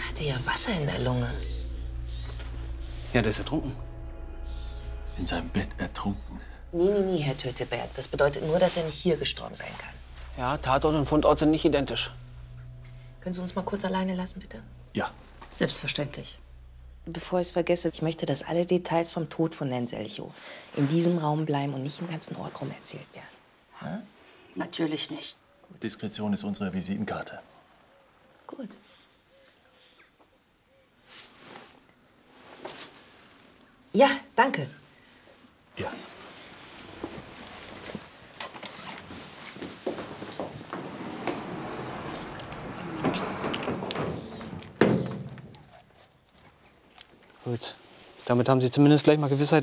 hatte ja Wasser in der Lunge. Ja, der ist ertrunken. In seinem Bett ertrunken. Nee, Herr Töteberg. Das bedeutet nur, dass er nicht hier gestorben sein kann. Ja, Tatort und Fundort sind nicht identisch. Können Sie uns mal kurz alleine lassen, bitte? Ja. Selbstverständlich. Bevor ich es vergesse, ich möchte, dass alle Details vom Tod von Herrn Selchow in diesem Raum bleiben und nicht im ganzen Ort rum erzählt werden. Hm? Natürlich nicht. Diskretion ist unsere Visitenkarte. Gut. Ja, danke. Ja. Gut. Damit haben Sie zumindest gleich mal Gewissheit.